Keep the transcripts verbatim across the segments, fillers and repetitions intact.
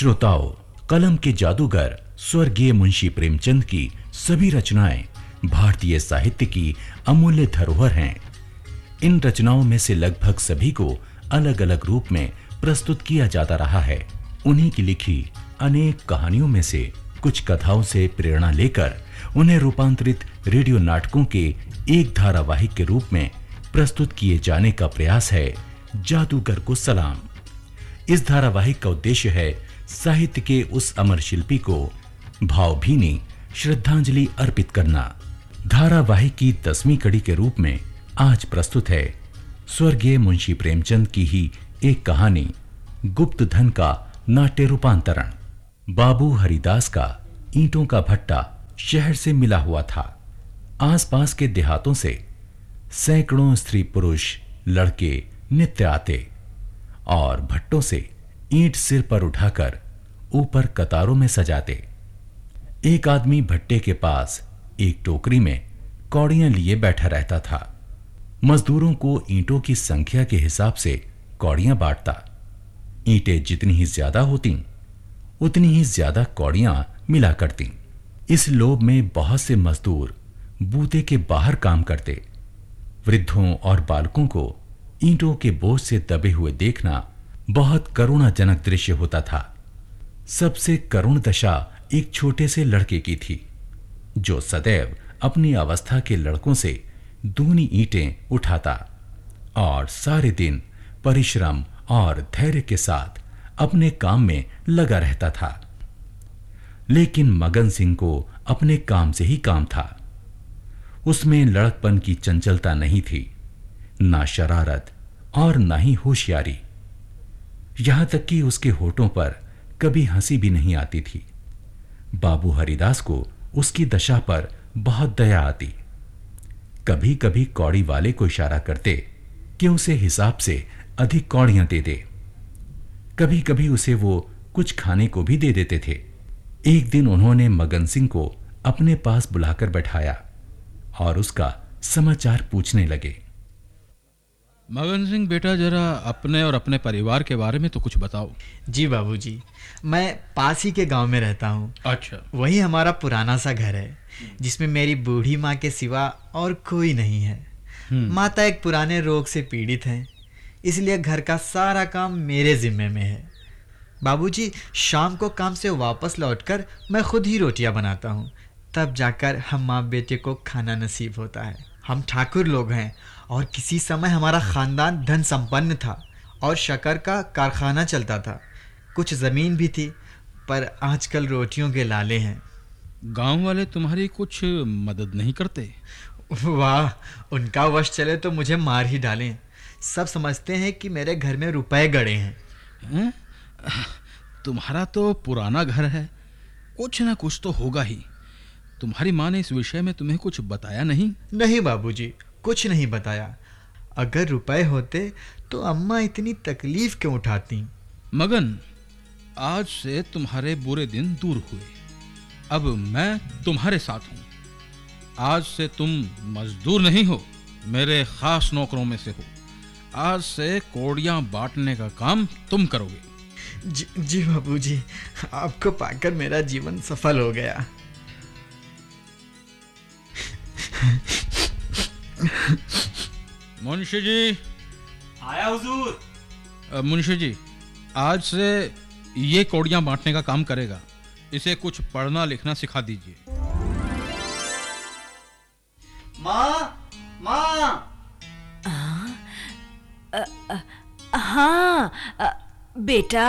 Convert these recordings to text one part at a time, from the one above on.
श्रोताओं, कलम के जादूगर स्वर्गीय मुंशी प्रेमचंद की सभी रचनाएं भारतीय साहित्य की अमूल्य धरोहर हैं। इन रचनाओं में से लगभग सभी को अलग-अलग रूप में प्रस्तुत किया जाता रहा है। उन्हीं की लिखी अनेक कहानियों में से कुछ कथाओं से प्रेरणा लेकर उन्हें रूपांतरित रेडियो नाटकों के एक धारावाहिक के रूप में प्रस्तुत किए जाने का प्रयास है जादूगर को सलाम। इस धारावाहिक का उद्देश्य है साहित्य के उस अमर शिल्पी को भावभीनी श्रद्धांजलि अर्पित करना। धारावाहिक की दसवीं कड़ी के रूप में आज प्रस्तुत है स्वर्गीय मुंशी प्रेमचंद की ही एक कहानी गुप्त धन का नाट्य रूपांतरण। बाबू हरिदास का ईंटों का भट्टा शहर से मिला हुआ था। आसपास के देहातों से सैकड़ों स्त्री पुरुष लड़के नित्य आते और भट्टों से ईंट सिर पर उठाकर ऊपर कतारों में सजाते। एक आदमी भट्टे के पास एक टोकरी में कौड़ियां लिए बैठा रहता था। मजदूरों को ईंटों की संख्या के हिसाब से कौड़ियां बांटता। ईंटें जितनी ही ज्यादा होती उतनी ही ज्यादा कौड़ियां मिला करती। इस लोभ में बहुत से मजदूर बूते के बाहर काम करते। वृद्धों और बालकों को ईंटों के बोझ से दबे हुए देखना बहुत करुणाजनक दृश्य होता था। सबसे करुण दशा एक छोटे से लड़के की थी जो सदैव अपनी अवस्था के लड़कों से दूनी ईंटें उठाता और सारे दिन परिश्रम और धैर्य के साथ अपने काम में लगा रहता था। लेकिन मगन सिंह को अपने काम से ही काम था। उसमें लड़कपन की चंचलता नहीं थी, ना शरारत और ना ही होशियारी। यहां तक कि उसके होठों पर कभी हंसी भी नहीं आती थी। बाबू हरिदास को उसकी दशा पर बहुत दया आती। कभी कभी कौड़ी वाले को इशारा करते कि उसे हिसाब से अधिक कौड़ियां दे दे। कभी कभी उसे वो कुछ खाने को भी दे देते थे। एक दिन उन्होंने मगन सिंह को अपने पास बुलाकर बैठाया और उसका समाचार पूछने लगे। मगन सिंह बेटा, जरा अपने और अपने परिवार के बारे में तो कुछ बताओ। जी बाबूजी, मैं पास ही के गांव में रहता हूँ। अच्छा। वही हमारा पुराना सा घर है जिसमें मेरी बूढ़ी माँ के सिवा और कोई नहीं है। माता एक पुराने रोग से पीड़ित हैं, इसलिए घर का सारा काम मेरे जिम्मे में है। बाबूजी, शाम को काम से वापस लौटकर मैं खुद ही रोटियां बनाता हूँ, तब जाकर हम माँ बेटे को खाना नसीब होता है। हम ठाकुर लोग हैं और किसी समय हमारा खानदान धन संपन्न था और शक्कर का कारखाना चलता था। कुछ ज़मीन भी थी, पर आजकल रोटियों के लाले हैं। गांव वाले तुम्हारी कुछ मदद नहीं करते? वाह, उनका वश चले तो मुझे मार ही डालें। सब समझते हैं कि मेरे घर में रुपए गड़े हैं। हैं? तुम्हारा तो पुराना घर है, कुछ ना कुछ तो होगा ही। तुम्हारी माँ ने इस विषय में तुम्हें कुछ बताया नहीं? नहीं बाबूजी, कुछ नहीं बताया। अगर रुपए होते तो अम्मा इतनी तकलीफ क्यों उठाती? मगन, आज से तुम्हारे बुरे दिन दूर हुए। अब मैं तुम्हारे साथ हूँ। आज से तुम मजदूर नहीं हो, मेरे खास नौकरों में से हो। आज से कौड़ियाँ बांटने का काम तुम करोगे। जी, जी बाबूजी, आपको पाकर मेरा जीवन सफल हो गया। मुंशी जी। आया हुजूर। मुंशी जी, आज से ये कौड़ियाँ बांटने का काम करेगा। इसे कुछ पढ़ना लिखना सिखा दीजिए। माँ, माँ। हाँ बेटा,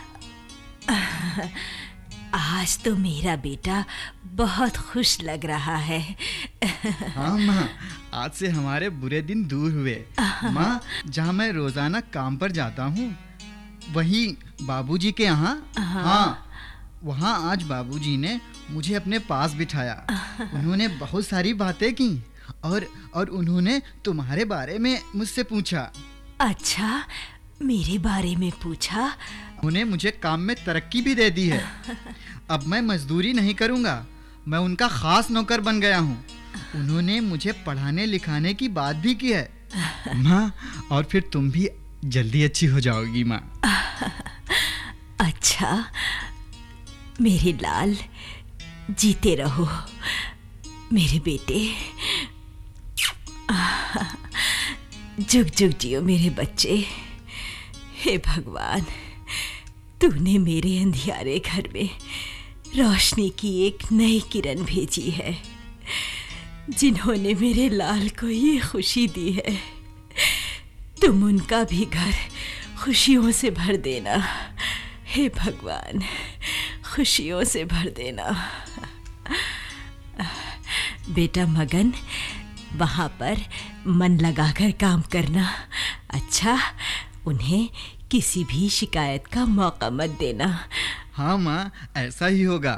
आज तो मेरा बेटा बहुत खुश लग रहा है। हाँ माँ, आज से हमारे बुरे दिन दूर हुए। माँ, जहाँ मैं रोजाना काम पर जाता हूँ वही बाबूजी के यहाँ। हाँ, हाँ, वहाँ आज बाबूजी ने मुझे अपने पास बिठाया। उन्होंने बहुत सारी बातें की और और उन्होंने तुम्हारे बारे में मुझसे पूछा। अच्छा, मेरे बारे में पूछा? उन्होंने मुझे काम में तरक्की भी दे दी है। अब मैं मजदूरी नहीं करूँगा, मैं उनका खास नौकर बन गया हूँ। उन्होंने मुझे पढ़ाने लिखाने की बात भी की है। माँ, और फिर तुम भी जल्दी अच्छी हो जाओगी माँ। अच्छा, मेरे लाल, जीते रहो मेरे बेटे। जुग जुग जियो मेरे बच्चे। हे भगवान, तूने मेरे अंधियारे घर में रोशनी की एक नई किरण भेजी है, जिन्होंने मेरे लाल को ये खुशी दी है। तुम उनका भी घर खुशियों से भर देना। हे भगवान, खुशियों से भर देना। बेटा मगन, वहाँ पर मन लगाकर काम करना। अच्छा, उन्हें किसी भी शिकायत का मौका मत देना। हाँ माँ, ऐसा ही होगा।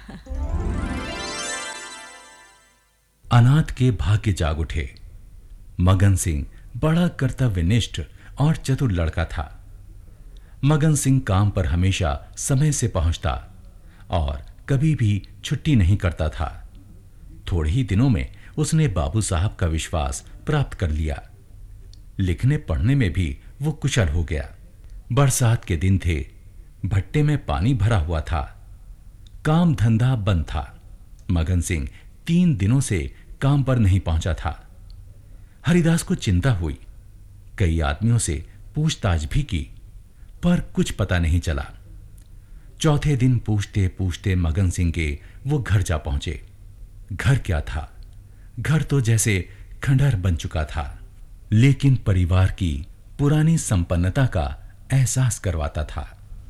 अनाथ के भाग्य जाग उठे। मगन सिंह बड़ा कर्तव्यनिष्ठ और चतुर लड़का था। मगन सिंह काम पर हमेशा समय से पहुंचता और कभी भी छुट्टी नहीं करता था। थोड़े ही दिनों में उसने बाबू साहब का विश्वास प्राप्त कर लिया। लिखने पढ़ने में भी वो कुशल हो गया। बरसात के दिन थे, भट्टे में पानी भरा हुआ था, काम धंधा बंद था। मगन सिंह तीन दिनों से काम पर नहीं पहुंचा था। हरिदास को चिंता हुई। कई आदमियों से पूछताछ भी की, पर कुछ पता नहीं चला। चौथे दिन पूछते पूछते मगन सिंह के वो घर जा पहुंचे। घर क्या था? घर तो जैसे खंडहर बन चुका था, लेकिन परिवार की पुरानी संपन्नता का एहसास करवाता था।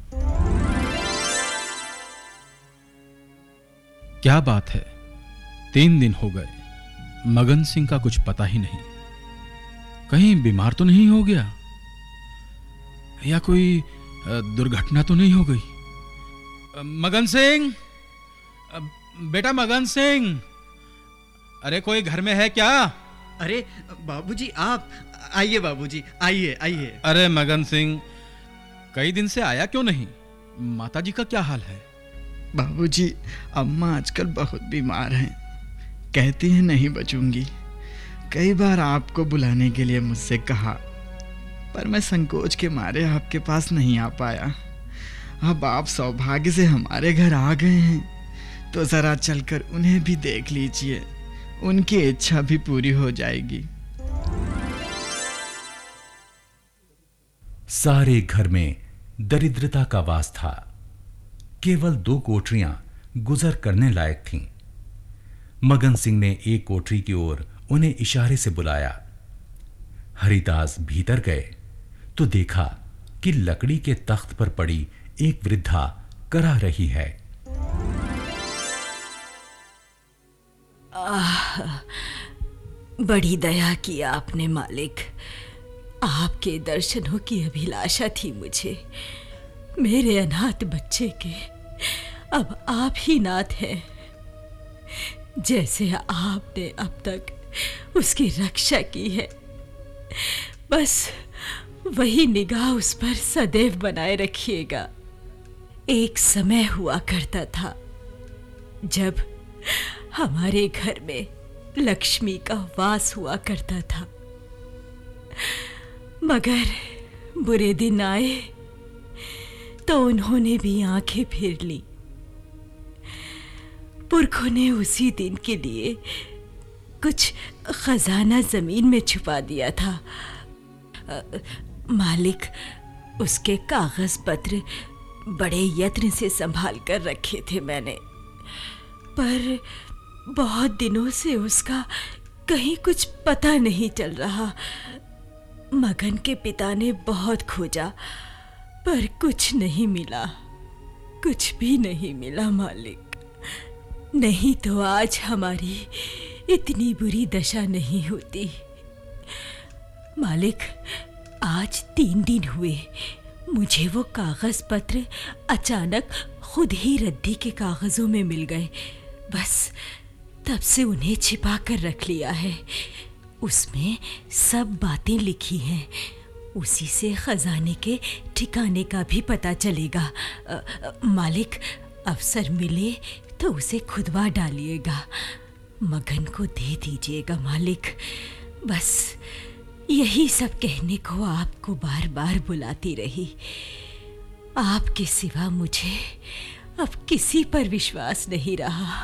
क्या बात है, तीन दिन हो गए, मगन सिंह का कुछ पता ही नहीं। कहीं बीमार तो नहीं हो गया, या कोई दुर्घटना तो नहीं हो गई? मगन सिंह, बेटा मगन सिंह, अरे कोई घर में है क्या? अरे बाबूजी, आप आइए। बाबूजी आइए आइए। अरे मगन सिंह, कई दिन से आया क्यों नहीं? माताजी का क्या हाल है? बाबूजी, अम्मा आजकल बहुत बीमार हैं, कहती हैं नहीं बचूंगी। कई बार आपको बुलाने के लिए मुझसे कहा, पर मैं संकोच के मारे आपके पास नहीं आ पाया। अब आप सौभाग्य से हमारे घर आ गए हैं, तो जरा चलकर उन्हें भी देख लीजिए, उनकी इच्छा भी पूरी हो जाएगी। सारे घर में दरिद्रता का वास था। केवल दो कोठरियां गुजर करने लायक थीं। मगन सिंह ने एक कोठरी की ओर उन्हें इशारे से बुलाया। हरिदास भीतर गए तो देखा कि लकड़ी के तख्त पर पड़ी एक वृद्धा करा रही है। आह, बड़ी दया की आपने मालिक। आपके दर्शनों की अभिलाषा थी मुझे। मेरे अनाथ बच्चे के अब आप ही नाथ हैं। जैसे आपने अब तक उसकी रक्षा की है, बस वही निगाह उस पर सदैव बनाए रखिएगा। एक समय हुआ करता था जब हमारे घर में लक्ष्मी का वास हुआ करता था, मगर बुरे दिन आए तो उन्होंने भी आंखें फेर ली। पुरखों ने उसी दिन के लिए कुछ खजाना जमीन में छुपा दिया था। आ, मालिक उसके कागज पत्र बड़े यत्न से संभाल कर रखे थे मैंने, पर बहुत दिनों से उसका कहीं कुछ पता नहीं चल रहा। मगन के पिता ने बहुत खोजा, पर कुछ नहीं मिला, कुछ भी नहीं मिला मालिक। नहीं तो आज हमारी इतनी बुरी दशा नहीं होती। मालिक, आज तीन दिन हुए मुझे वो कागज पत्र अचानक खुद ही रद्दी के कागजों में मिल गए। बस तब से उन्हें छिपा कर रख लिया है। उसमें सब बातें लिखी हैं। उसी से खजाने के ठिकाने का भी पता चलेगा। आ, आ, मालिक, अवसर मिले तो उसे खुदवा डालिएगा, मगन को दे दीजिएगा मालिक। बस यही सब कहने को आपको बार बार बुलाती रही। आपके सिवा मुझे अब किसी पर विश्वास नहीं रहा।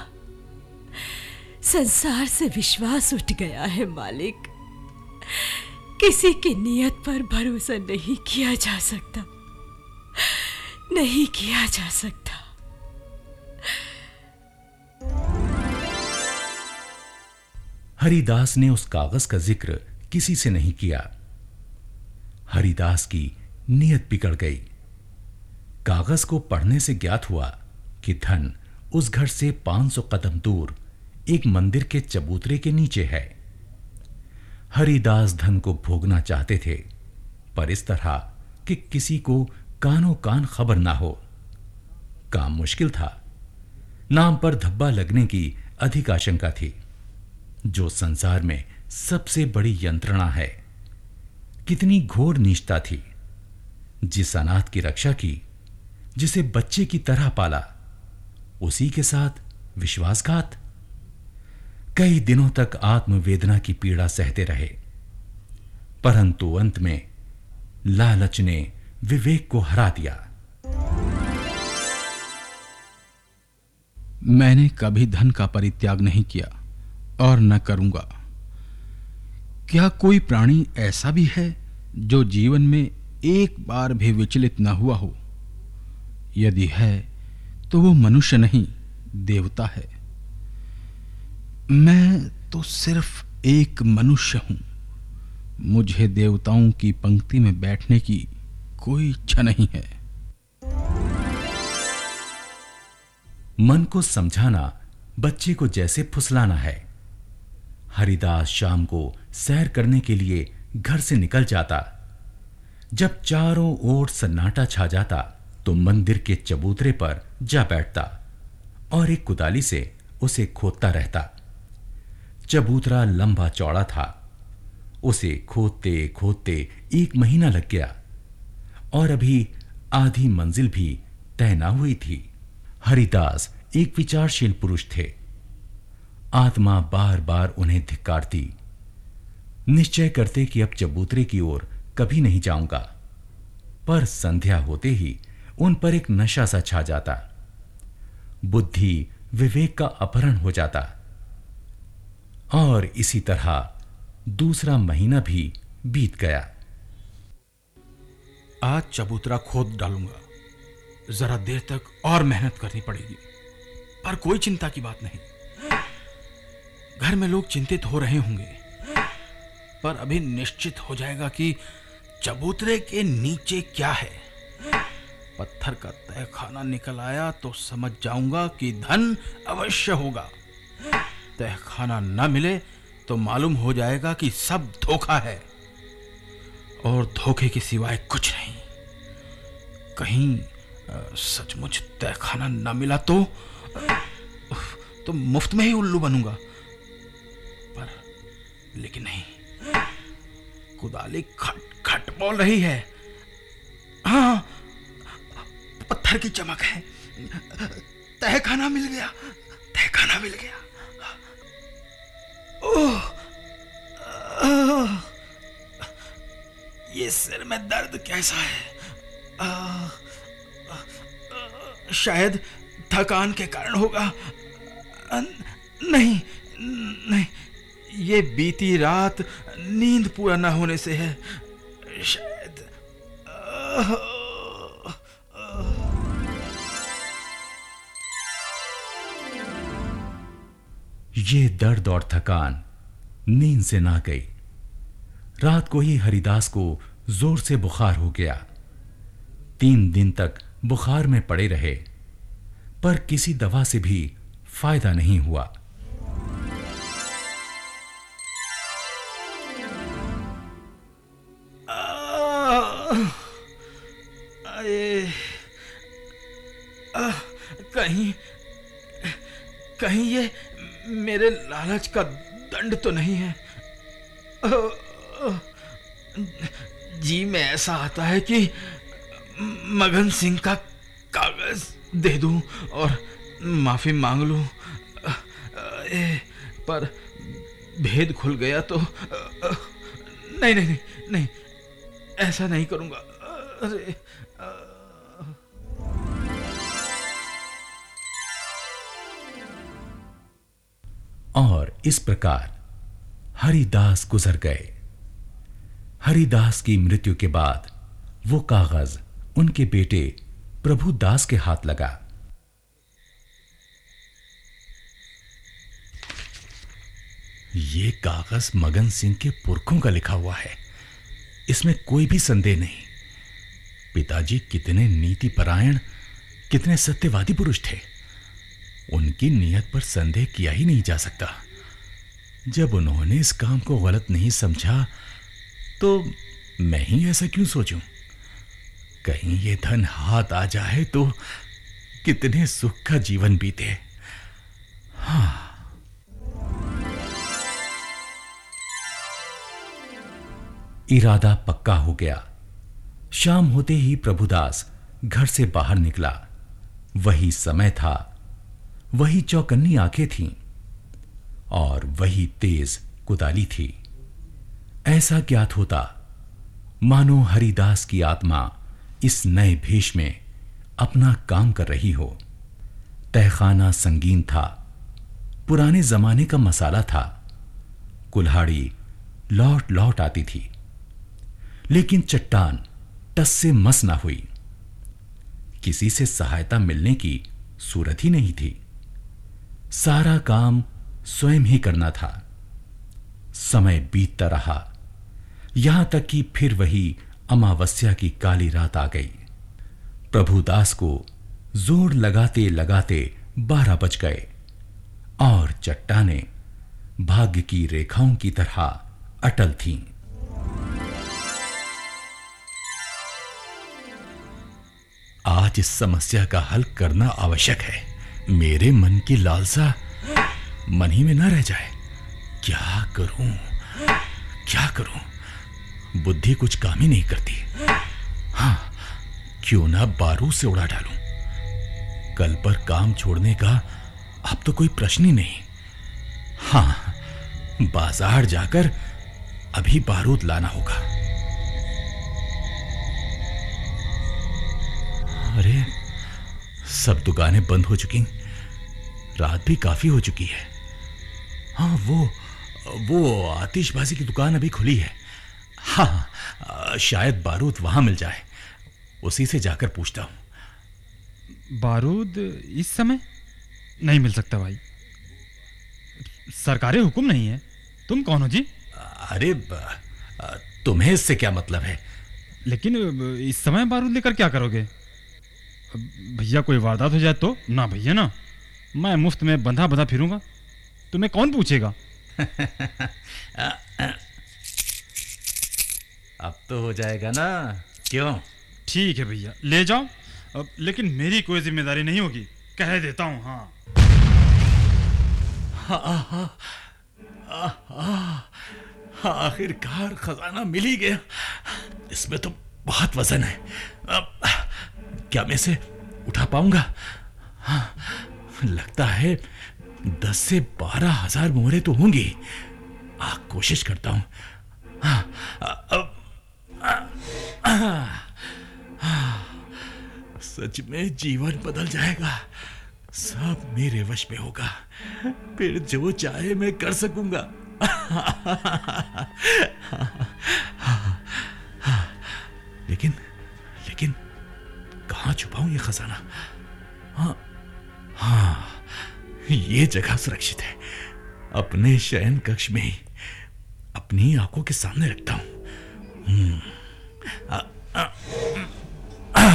संसार से विश्वास उठ गया है मालिक। किसी की नियत पर भरोसा नहीं किया जा सकता, नहीं किया जा सकता। हरिदास ने उस कागज का जिक्र किसी से नहीं किया। हरिदास की नीयत बिगड़ गई। कागज को पढ़ने से ज्ञात हुआ कि धन उस घर से पांच सौ कदम दूर एक मंदिर के चबूतरे के नीचे है। हरिदास धन को भोगना चाहते थे, पर इस तरह कि किसी को कानों कान खबर ना हो। काम मुश्किल था। नाम पर धब्बा लगने की अधिक आशंका थी, जो संसार में सबसे बड़ी यंत्रणा है। कितनी घोर निष्ठा थी। जिस अनाथ की रक्षा की, जिसे बच्चे की तरह पाला, उसी के साथ विश्वासघात। कई दिनों तक आत्मवेदना की पीड़ा सहते रहे, परंतु अंत में लालच ने विवेक को हरा दिया। मैंने कभी धन का परित्याग नहीं किया और न करूंगा। क्या कोई प्राणी ऐसा भी है जो जीवन में एक बार भी विचलित न हुआ हो? यदि है तो वो मनुष्य नहीं, देवता है। मैं तो सिर्फ एक मनुष्य हूं। मुझे देवताओं की पंक्ति में बैठने की कोई इच्छा नहीं है। मन को समझाना बच्चे को जैसे फुसलाना है। हरिदास शाम को सैर करने के लिए घर से निकल जाता। जब चारों ओर सन्नाटा छा जाता तो मंदिर के चबूतरे पर जा बैठता और एक कुदाली से उसे खोदता रहता। चबूतरा लंबा चौड़ा था। उसे खोदते खोदते एक महीना लग गया और अभी आधी मंजिल भी तय न हुई थी। हरिदास एक विचारशील पुरुष थे। आत्मा बार बार उन्हें धिक्कारती। निश्चय करते कि अब चबूतरे की ओर कभी नहीं जाऊंगा, पर संध्या होते ही उन पर एक नशा सा छा जाता। बुद्धि विवेक का अपहरण हो जाता और इसी तरह दूसरा महीना भी बीत गया। आज चबूतरा खोद डालूंगा। जरा देर तक और मेहनत करनी पड़ेगी, पर कोई चिंता की बात नहीं। घर में लोग चिंतित हो रहे होंगे, पर अभी निश्चित हो जाएगा कि चबूतरे के नीचे क्या है। पत्थर का तहखाना निकल आया तो समझ जाऊंगा कि धन अवश्य होगा। तहखाना न मिले तो मालूम हो जाएगा कि सब धोखा है और धोखे के सिवाय कुछ नहीं। कहीं सचमुच तहखाना न मिला तो तो मुफ्त में ही उल्लू बनूंगा। पर लेकिन नहीं, कुदाली खट खट बोल रही है। हाँ, पत्थर की चमक है। तहखाना मिल गया, तहखाना मिल गया। ओह, ये सिर में दर्द कैसा है? आ, शायद थकान के कारण होगा। नहीं नहीं, ये बीती रात नींद पूरा न होने से है शायद। ये दर्द और थकान नींद से ना गई। रात को ही हरिदास को जोर से बुखार हो गया। तीन दिन तक बुखार में पड़े रहे, पर किसी दवा से भी फायदा नहीं हुआ। अरे, कहीं कहीं ये मेरे लालच का दंड तो नहीं है। जी में ऐसा आता है कि मगन सिंह का कागज दे दूं और माफी मांग लूं, पर भेद खुल गया तो नहीं नहीं नहीं नहीं, ऐसा नहीं करूंगा। अरे और इस प्रकार हरिदास गुजर गए। हरिदास की मृत्यु के बाद वो कागज उनके बेटे प्रभुदास के हाथ लगा। ये कागज मगन सिंह के पुरखों का लिखा हुआ है, इसमें कोई भी संदेह नहीं। पिताजी कितने नीतिपरायण, कितने सत्यवादी पुरुष थे, उनकी नीयत पर संदेह किया ही नहीं जा सकता। जब उन्होंने इस काम को गलत नहीं समझा तो मैं ही ऐसा क्यों सोचूं? कहीं ये धन हाथ आ जाए तो कितने सुख का जीवन बीते। हाँ। इरादा पक्का हो गया। शाम होते ही प्रभुदास घर से बाहर निकला। वही समय था, वही चौकन्नी आंखें थीं और वही तेज कुदाली थी। ऐसा ज्ञात होता मानो हरिदास की आत्मा इस नए भेष में अपना काम कर रही हो। तहखाना संगीन था, पुराने जमाने का मसाला था। कुल्हाड़ी लौट लौट आती थी, लेकिन चट्टान टस से मस ना हुई। किसी से सहायता मिलने की सूरत ही नहीं थी। सारा काम स्वयं ही करना था। समय बीतता रहा, यहां तक कि फिर वही अमावस्या की काली रात आ गई। प्रभुदास को जोर लगाते लगाते बारह बज गए और चट्टानें भाग्य की रेखाओं की तरह अटल थीं। आज इस समस्या का हल करना आवश्यक है। मेरे मन की लालसा मन ही में न रह जाए। क्या करूं, क्या करूं? बुद्धि कुछ काम ही नहीं करती। हाँ, क्यों ना बारूद से उड़ा डालूं। कल पर काम छोड़ने का अब तो कोई प्रश्न ही नहीं। हाँ, बाजार जाकर अभी बारूद लाना होगा। अरे, सब दुकानें बंद हो चुकी, रात भी काफी हो चुकी है। हाँ, वो वो आतिशबाजी की दुकान अभी खुली है। हाँ, शायद बारूद वहां मिल जाए, उसी से जाकर पूछता हूं। बारूद इस समय नहीं मिल सकता भाई, सरकारी हुक्म नहीं है। तुम कौन हो जी? अरे, तुम्हें इससे क्या मतलब है? लेकिन इस समय बारूद लेकर क्या करोगे? भैया कोई वारदात हो जाए तो? ना भैया ना, मैं मुफ्त में बंधा बंधा फिरूंगा, तुम्हें कौन पूछेगा? अब तो हो जाएगा ना, क्यों? ठीक है भैया, ले जाओ। अब लेकिन मेरी कोई जिम्मेदारी नहीं होगी, कह देता हूँ। हाँ, हाँ, हाँ, हाँ, आखिरकार खजाना मिल ही गया। इसमें तो बहुत वजन है। अब क्या मैं इसे उठा पाऊंगा? हाँ, लगता है दस से बारह हजार मोहरें तो होंगी। आ, कोशिश करता हूं। हाँ, अब सच में जीवन बदल जाएगा, सब मेरे वश में होगा, फिर जो चाहे मैं कर सकूंगा। लेकिन लेकिन कहां छुपाऊं ये खजाना? हाँ, हाँ, ये जगह सुरक्षित है। अपने शयन कक्ष में ही अपनी आंखों के सामने रखता हूं। आ, आ, आ,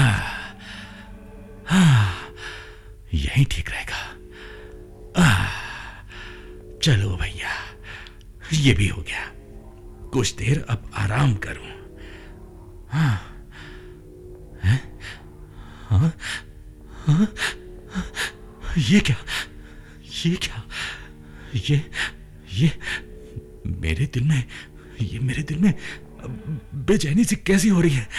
आ, यही ठीक रहेगा। आ, चलो भैया, ये भी हो गया। कुछ देर अब आराम करूं। हाँ, है? हाँ, हाँ, ये क्या, ये क्या, ये ये मेरे दिल में, ये मेरे दिल में बेचैनी सी कैसी हो रही है?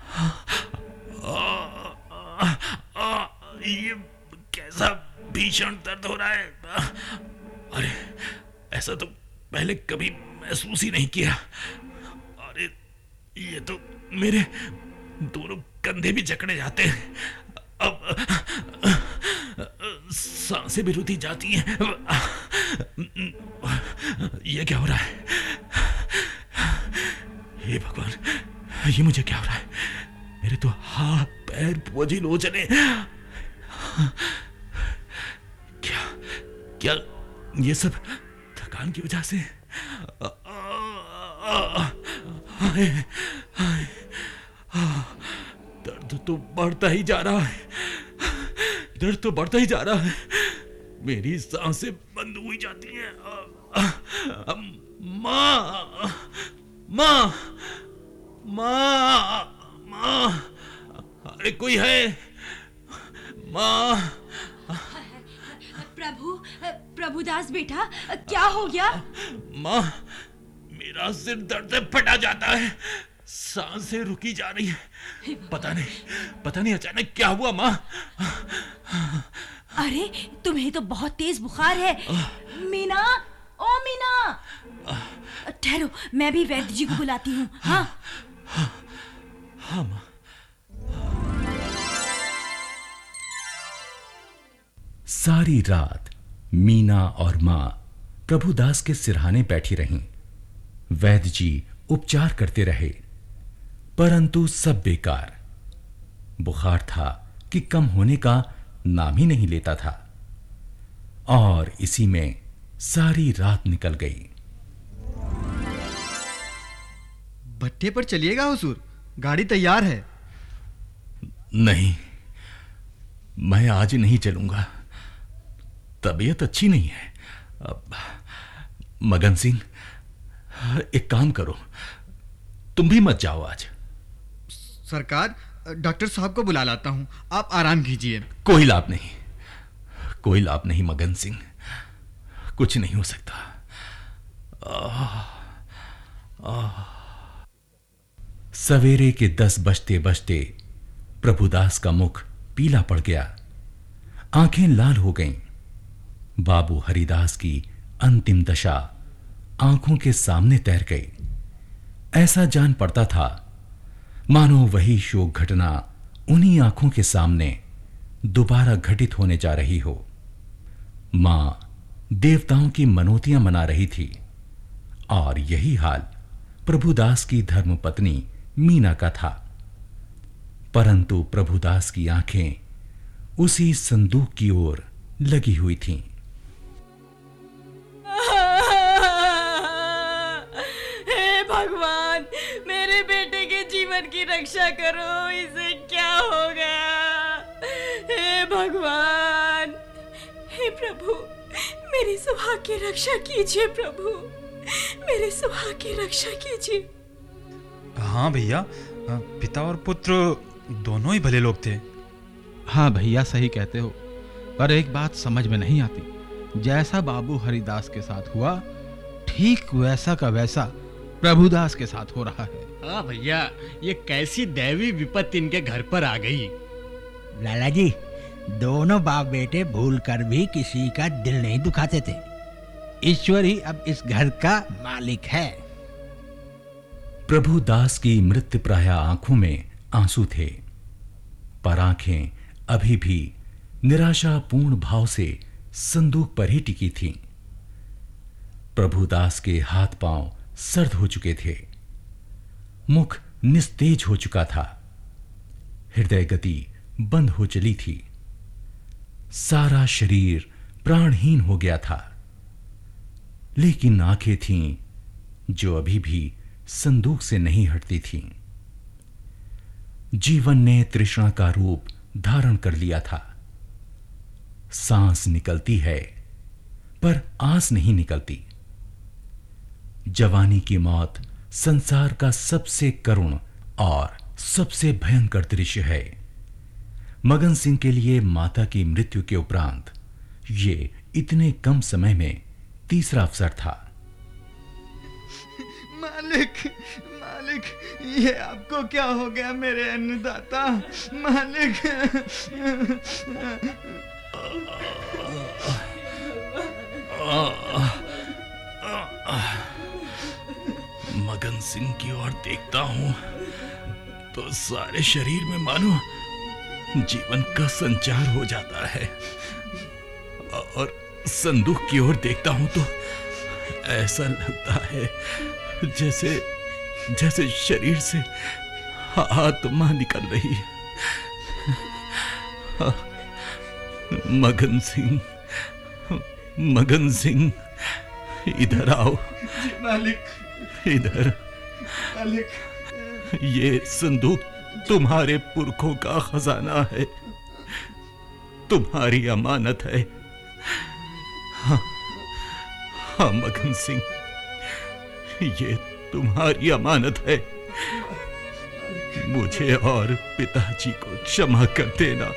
ये कैसा भीषण दर्द हो रहा है। अरे, ऐसा तो पहले कभी महसूस ही नहीं किया। अरे, ये तो मेरे दोनों कंधे भी जकड़े जाते हैं। अब सांसें भी रुती जाती हैं। ये क्या हो रहा है? हे भगवान, ये मुझे क्या हो रहा है? मेरे तो हाथ पैर बोझिल हो चले। क्या क्या ये सब थकान की वजह से? हाय हाय, दर्द तो बढ़ता ही जा रहा है, दर्द तो बढ़ता ही जा रहा है। मेरी सांसें बंद हुई जाती हैं। माँ माँ माँ माँ, अरे कोई है? माँ। प्रभु प्रभुदास बेटा, क्या हो गया? माँ, मेरा सिर दर्द से फटा जाता है, सांसें रुकी जा रही है। पता नहीं पता नहीं अचानक क्या हुआ माँ। अरे तुम्हें तो बहुत तेज बुखार है। मीना, ओ मीना, ठहरो, मैं भी वैद्य जी को बुलाती हूँ। हाँ हाँ माँ। सारी रात मीना और माँ प्रभुदास के सिरहाने बैठी रहीं। वैद्य जी उपचार करते रहे, परंतु सब बेकार। बुखार था कि कम होने का नाम ही नहीं लेता था, और इसी में सारी रात निकल गई। भट्टे पर चलिएगा हुजूर, गाड़ी तैयार है। नहीं, मैं आज नहीं चलूंगा, तबीयत अच्छी नहीं है। अब मगन सिंह, एक काम करो, तुम भी मत जाओ आज। सरकार, डॉक्टर साहब को बुला लाता हूँ, आप आराम कीजिए। कोई लाभ नहीं, कोई लाभ नहीं मगन सिंह, कुछ नहीं हो सकता। आह, आह। सवेरे के दस बजते बजते प्रभुदास का मुख पीला पड़ गया, आंखें लाल हो गईं। बाबू हरिदास की अंतिम दशा आंखों के सामने तैर गई। ऐसा जान पड़ता था मानो वही शोक घटना उन्हीं आंखों के सामने दोबारा घटित होने जा रही हो। मां देवताओं की मनोतियां मना रही थी, और यही हाल प्रभुदास की धर्मपत्नी मीना का था। परंतु प्रभुदास की आंखें उसी संदूक की ओर लगी हुई थीं। हे भगवान, मेरे बेटे के जीवन की रक्षा करो, इसे क्या हो गया? हे भगवान, हे प्रभु, मेरी सुहा की रक्षा कीजिए। प्रभु, मेरे सुहा की रक्षा कीजिए। हाँ भैया, पिता और पुत्र दोनों ही भले लोग थे। हाँ भैया, सही कहते हो, पर एक बात समझ में नहीं आती। जैसा बाबू हरिदास के साथ हुआ, ठीक वैसा का वैसा प्रभुदास के साथ हो रहा है। हाँ भैया, ये कैसी दैवी विपत्ति इनके घर पर आ गई। लाला जी, दोनों बाप बेटे भूल कर भी किसी का दिल नहीं दुखाते थे। ईश्वर ही अब इस घर का मालिक है। प्रभुदास की मृत्युप्राय आंखों में आंसू थे, पर आंखें अभी भी निराशापूर्ण भाव से संदूक पर ही टिकी थीं। प्रभुदास के हाथ पांव सर्द हो चुके थे, मुख निस्तेज हो चुका था, हृदय गति बंद हो चली थी, सारा शरीर प्राणहीन हो गया था। लेकिन आंखें थीं जो अभी भी संदूक से नहीं हटती थीं। जीवन ने तृष्णा का रूप धारण कर लिया था। सांस निकलती है, पर आस नहीं निकलती। जवानी की मौत संसार का सबसे करुण और सबसे भयंकर दृश्य है। मगन सिंह के लिए माता की मृत्यु के उपरांत ये इतने कम समय में तीसरा अवसर था। मालिक, मालिक, ये आपको क्या हो गया मेरे अन्नदाता? मालिक। मगन सिंह की ओर देखता हूं तो सारे शरीर में मानो जीवन का संचार हो जाता है, और संदूक की ओर देखता हूं तो ऐसा लगता है जैसे जैसे शरीर से आत्मा निकल रही है। मगन सिंह, मगन सिंह, इधर आओ। मालिक। इधर। मालिक। ये संदूक तुम्हारे पुरखों का खजाना है, तुम्हारी अमानत है। हाँ, हाँ मगन सिंह, ये तुम्हारी अमानत है। मुझे और पिताजी को क्षमा कर देना।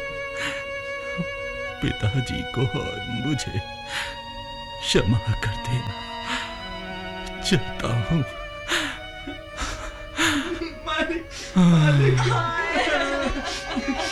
पिताजी को और मुझे क्षमा कर देना। चलता हूं। मालिक, मालिक।